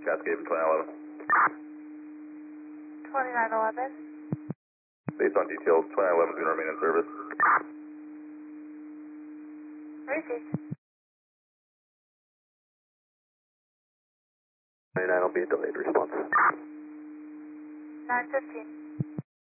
Cascade 2911. 2911. Based on details, 2911 is going to remain in service. Received. 29 will be a delayed response. 915.